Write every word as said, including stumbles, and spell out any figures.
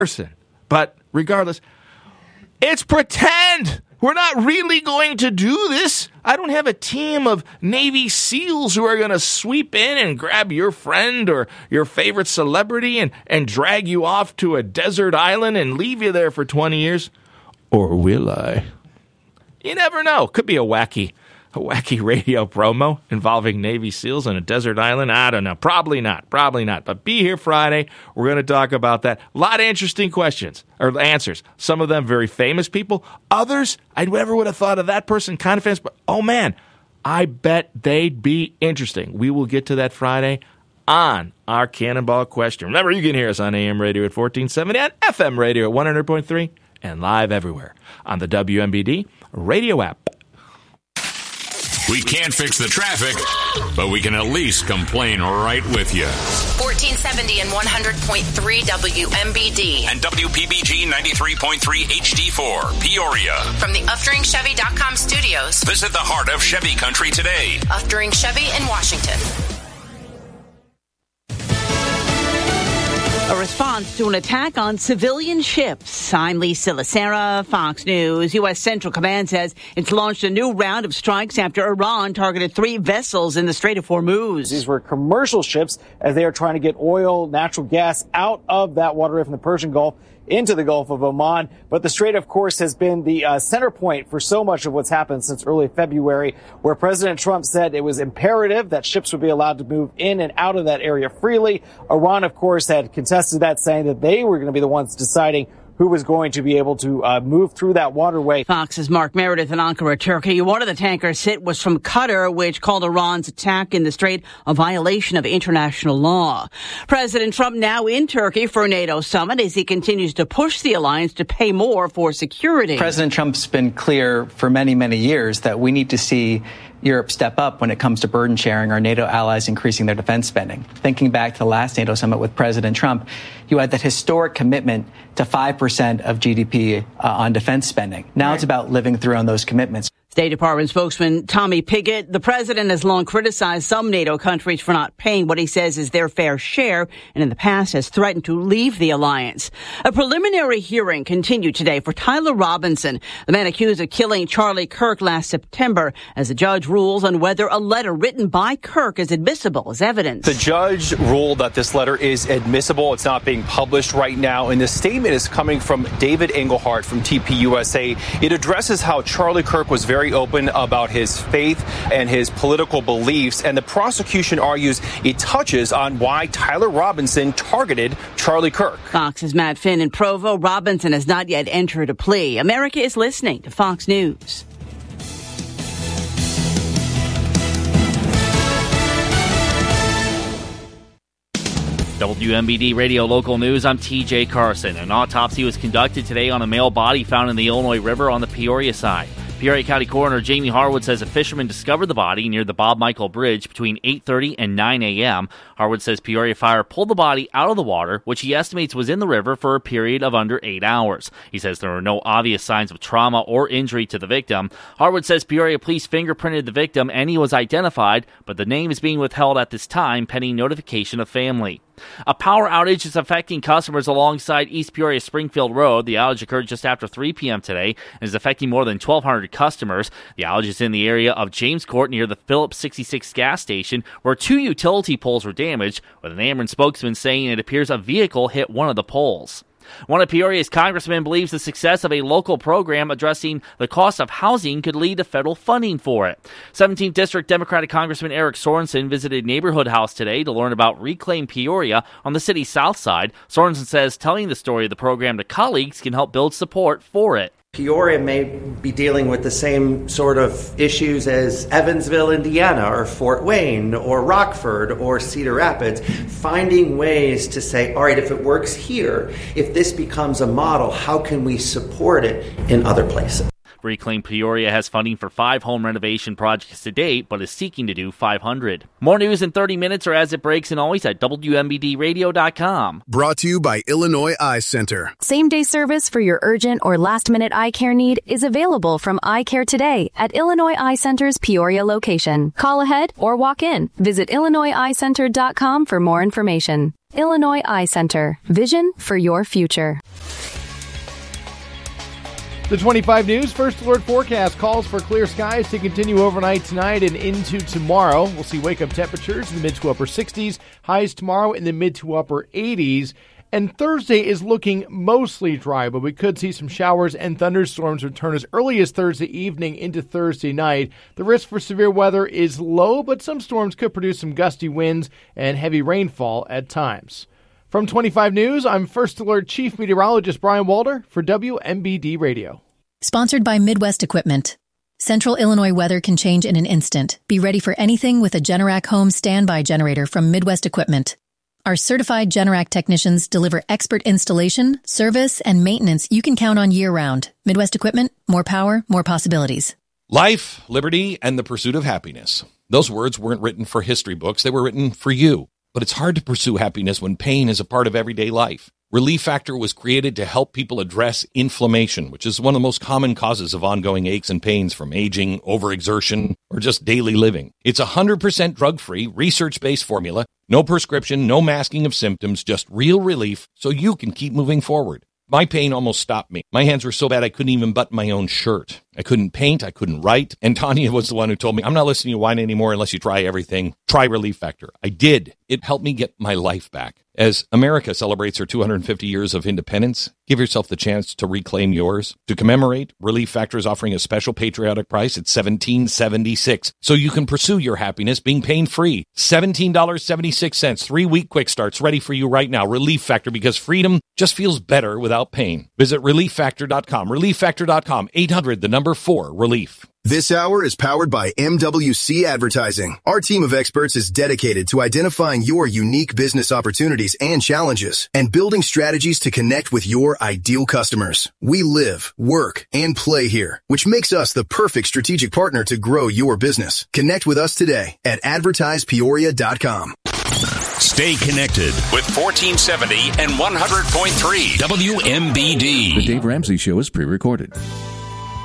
person. But regardless, it's pretend. We're not really going to do this. I don't have a team of Navy SEALs who are going to sweep in and grab your friend or your favorite celebrity and, and drag you off to a desert island and leave you there for twenty years. Or will I? You never know. Could be a wacky, a wacky radio promo involving Navy SEALs on a desert island. I don't know. Probably not. Probably not. But be here Friday. We're going to talk about that. A lot of interesting questions or answers. Some of them very famous people. Others, I never would have thought of that person kind of famous. But, oh, man, I bet they'd be interesting. We will get to that Friday on our Cannonball Question. Remember, you can hear us on A M radio at fourteen seventy and F M radio at one hundred point three and live everywhere on the W M B D radio app. We can't fix the traffic, but we can at least complain right with you. fourteen seventy and one hundred point three W M B D. And W P B G ninety-three point three H D four, Peoria. From the Uftring Chevy dot com studios. Visit the heart of Chevy country today. Uftring Chevy in Washington. A response to an attack on civilian ships. I'm Lisa Lacera, Fox News. U S. Central Command says it's launched a new round of strikes after Iran targeted three vessels in the Strait of Hormuz. These were commercial ships as they are trying to get oil, natural gas out of that waterway from the Persian Gulf into the Gulf of Oman. But the Strait, of course, has been the uh, center point for so much of what's happened since early February, where President Trump said it was imperative that ships would be allowed to move in and out of that area freely. Iran, of course, had contested that, saying that they were going to be the ones deciding who was going to be able to uh, move through that waterway. Fox's Mark Meredith in Ankara, Turkey. One of the tankers hit was from Qatar, which called Iran's attack in the Strait a violation of international law. President Trump now in Turkey for a NATO summit as he continues to push the alliance to pay more for security. President Trump's been clear for many, many years that we need to see Europe step up when it comes to burden sharing, our NATO allies increasing their defense spending. Thinking back to the last NATO summit with President Trump, you had that historic commitment to five percent of G D P uh, on defense spending. Now right. It's about living through on those commitments. State Department spokesman Tommy Pigott. The president has long criticized some NATO countries for not paying what he says is their fair share, and in the past has threatened to leave the alliance. A preliminary hearing continued today for Tyler Robinson, the man accused of killing Charlie Kirk last September, as the judge rules on whether a letter written by Kirk is admissible as evidence. The judge ruled that this letter is admissible. It's not being published right now, and the statement is coming from David Engelhardt from T P U S A. It addresses how Charlie Kirk was very open about his faith and his political beliefs, and the prosecution argues it touches on why Tyler Robinson targeted Charlie Kirk. Fox's Matt Finn in Provo. Robinson has not yet entered a plea. America is listening to Fox News. W M B D Radio Local News, I'm T J Carson. An autopsy was conducted today on a male body found in the Illinois River on the Peoria side. Peoria County Coroner Jamie Harwood says a fisherman discovered the body near the Bob Michael Bridge between eight thirty and nine a.m. Harwood says Peoria Fire pulled the body out of the water, which he estimates was in the river for a period of under eight hours. He says there were no obvious signs of trauma or injury to the victim. Harwood says Peoria police fingerprinted the victim and he was identified, but the name is being withheld at this time pending notification of family. A power outage is affecting customers alongside East Peoria Springfield Road. The outage occurred just after three p.m. today and is affecting more than twelve hundred customers. The outage is in the area of James Court near the Phillips sixty-six gas station, where two utility poles were damaged, with an Ameren spokesman saying it appears a vehicle hit one of the poles. One of Peoria's congressmen believes the success of a local program addressing the cost of housing could lead to federal funding for it. seventeenth District Democratic Congressman Eric Sorensen visited Neighborhood House today to learn about Reclaim Peoria on the city's south side. Sorensen says telling the story of the program to colleagues can help build support for it. Peoria may be dealing with the same sort of issues as Evansville, Indiana, or Fort Wayne, or Rockford, or Cedar Rapids, finding ways to say, all right, if it works here, if this becomes a model, how can we support it in other places? Reclaim Peoria has funding for five home renovation projects to date, but is seeking to do five hundred. More news in thirty minutes or as it breaks, and always at W M B D radio dot com. Brought to you by Illinois Eye Center. Same-day service for your urgent or last-minute eye care need is available from Eye Care today at Illinois Eye Center's Peoria location. Call ahead or walk in. Visit Illinois Eye Center dot com for more information. Illinois Eye Center. Vision for your future. The twenty-five News First Alert forecast calls for clear skies to continue overnight tonight and into tomorrow. We'll see wake-up temperatures in the mid to upper sixties, highs tomorrow in the mid to upper eighties. And Thursday is looking mostly dry, but we could see some showers and thunderstorms return as early as Thursday evening into Thursday night. The risk for severe weather is low, but some storms could produce some gusty winds and heavy rainfall at times. From twenty-five News, I'm First Alert Chief Meteorologist Brian Walder for W M B D Radio. Sponsored by Midwest Equipment. Central Illinois weather can change in an instant. Be ready for anything with a Generac home standby generator from Midwest Equipment. Our certified Generac technicians deliver expert installation, service, and maintenance you can count on year-round. Midwest Equipment, more power, more possibilities. Life, liberty, and the pursuit of happiness. Those words weren't written for history books. They were written for you. But it's hard to pursue happiness when pain is a part of everyday life. Relief Factor was created to help people address inflammation, which is one of the most common causes of ongoing aches and pains from aging, overexertion, or just daily living. It's a one hundred percent drug-free, research-based formula. No prescription, no masking of symptoms, just real relief so you can keep moving forward. My pain almost stopped me. My hands were so bad I couldn't even button my own shirt. I couldn't paint, I couldn't write. And Tanya was the one who told me, I'm not listening to you whine anymore unless you try everything. Try Relief Factor. I did. It helped me get my life back. As America celebrates her two hundred fifty years of independence, give yourself the chance to reclaim yours. To commemorate, Relief Factor is offering a special patriotic price at seventeen dollars and seventy-six cents, so you can pursue your happiness being pain-free. seventeen dollars and seventy-six cents, three-week quick starts ready for you right now. Relief Factor, because freedom just feels better without pain. Visit relief factor dot com, relief factor dot com, eight hundred, the number four, relief. This hour is powered by M W C Advertising. Our team of experts is dedicated to identifying your unique business opportunities and challenges and building strategies to connect with your ideal customers. We live, work, and play here, which makes us the perfect strategic partner to grow your business. Connect with us today at advertise peoria dot com. Stay connected with fourteen seventy and one hundred point three W M B D. The Dave Ramsey Show is pre-recorded.